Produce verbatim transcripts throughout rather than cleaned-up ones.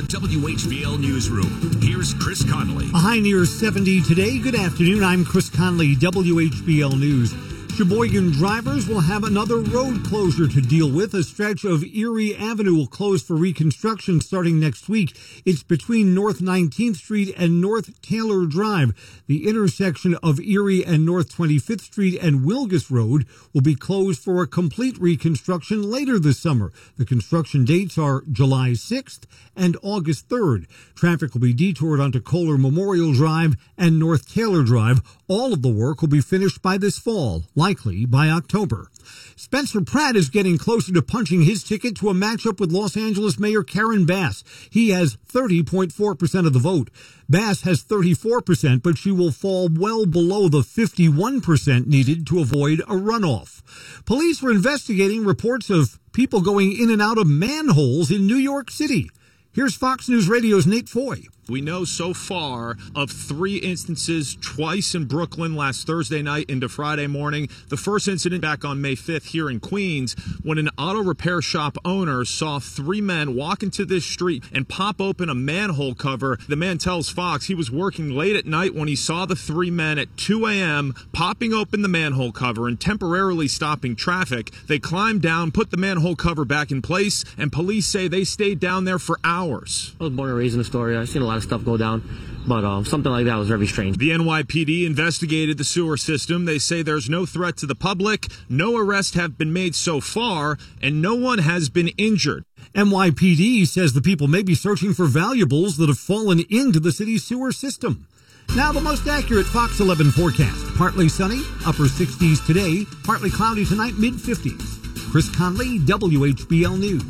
the W H B L Newsroom. Here's Chris Conley. A high near seventy today. Good afternoon. I'm Chris Conley, W H B L News. Sheboygan drivers will have another road closure to deal with. A stretch of Erie Avenue will close for reconstruction starting next week. It's between North nineteenth Street and North Taylor Drive. The intersection of Erie and North twenty-fifth Street and Wilgus Road will be closed for a complete reconstruction later this summer. The construction dates are July sixth and August third. Traffic will be detoured onto Kohler Memorial Drive and North Taylor Drive. All of the work will be finished by this fall, likely by October. Spencer Pratt is getting closer to punching his ticket to a matchup with Los Angeles Mayor Karen Bass. He has thirty point four percent of the vote. Bass has thirty-four percent, but she will fall well below the fifty-one percent needed to avoid a runoff. Police are investigating reports of people going in and out of manholes in New York City. Here's Fox News Radio's Nate Foy. We know so far of three instances, twice in Brooklyn last Thursday night into Friday morning. The first incident back on May fifth here in Queens when an auto repair shop owner saw three men walk into this street and pop open a manhole cover. The man tells Fox he was working late at night when he saw the three men at two a.m. popping open the manhole cover and temporarily stopping traffic. They climbed down, put the manhole cover back in place, and police say they stayed down there for hours. I was born and raised in Astoria. I've seen a lot of stuff go down, but uh, something like that was very strange. The N Y P D investigated the sewer system. They say there's no threat to the public, no arrests have been made so far, and no one has been injured. N Y P D says the people may be searching for valuables that have fallen into the city's sewer system. Now the most accurate Fox eleven forecast. Partly sunny, upper sixties today, partly cloudy tonight, mid fifties. Chris Conley, W H B L News.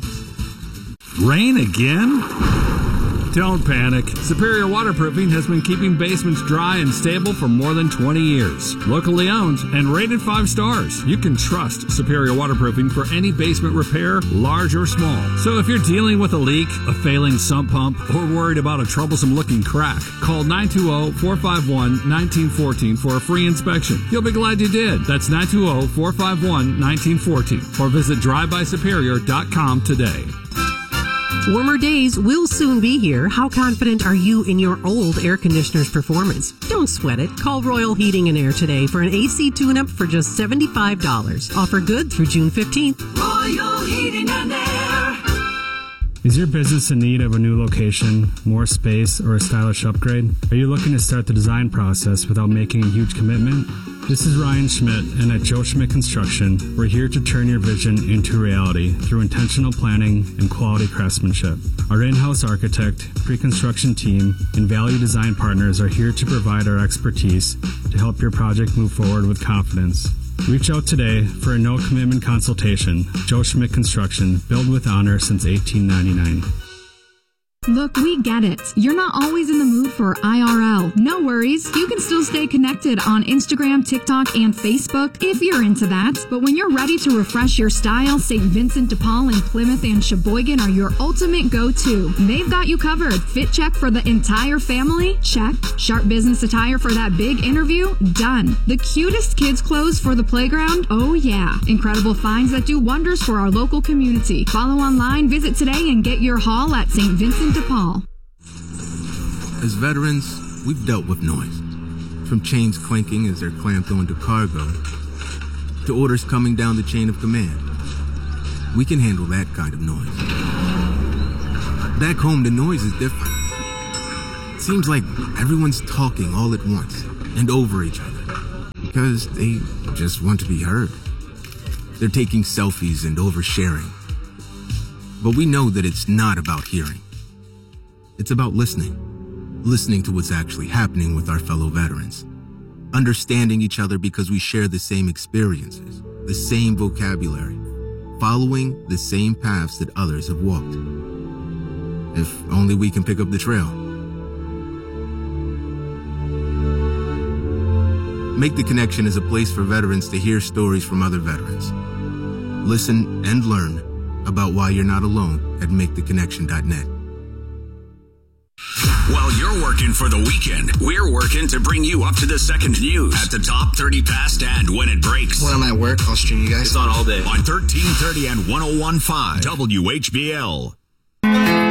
Rain again? Don't panic. Superior Waterproofing has been keeping basements dry and stable for more than twenty years. Locally owned and rated five stars. You can trust Superior Waterproofing for any basement repair, large or small. So if you're dealing with a leak, a failing sump pump, or worried about a troublesome looking crack, call nine two zero, four five one, one nine one four for a free inspection. You'll be glad you did. That's nine two zero, four five one, one nine one four or visit drive by superior dot com today. Warmer days will soon be here. How confident are you in your old air conditioner's performance? Don't sweat it. Call Royal Heating and Air today for an A C tune-up for just seventy-five dollars. Offer good through June fifteenth. Royal Heating and Air. Is your business in need of a new location, more space, or a stylish upgrade? Are you looking to start the design process without making a huge commitment? This is Ryan Schmidt, and at Joe Schmidt Construction, we're here to turn your vision into reality through intentional planning and quality craftsmanship. Our in-house architect, pre-construction team, and value design partners are here to provide our expertise to help your project move forward with confidence. Reach out today for a no-commitment consultation. Joe Schmidt Construction, built with honor since eighteen ninety-nine. Look, we get it. You're not always in the mood for I R L. No worries. You can still stay connected on Instagram, TikTok, and Facebook if you're into that. But when you're ready to refresh your style, Saint Vincent de Paul and Plymouth and Sheboygan are your ultimate go-to. They've got you covered. Fit check for the entire family? Check. Sharp business attire for that big interview? Done. The cutest kids' clothes for the playground? Oh yeah. Incredible finds that do wonders for our local community. Follow online, visit today, and get your haul at Saint Vincent de Paul. As veterans, we've dealt with noise. From chains clanking as they're clamped onto cargo, to orders coming down the chain of command. We can handle that kind of noise. Back home, the noise is different. It seems like everyone's talking all at once and over each other because they just want to be heard. They're taking selfies and oversharing. But we know that it's not about hearing. It's about listening. Listening to what's actually happening with our fellow veterans. Understanding each other because we share the same experiences, the same vocabulary, following the same paths that others have walked. If only we can pick up the trail. Make the Connection is a place for veterans to hear stories from other veterans. Listen and learn about why you're not alone at make the connection dot net. While you're working for the weekend, we're working to bring you up to the second news at the top thirty past and when it breaks. When I'm at work, I'll stream you guys. It's on all day on thirteen thirty and one oh one point five W H B L.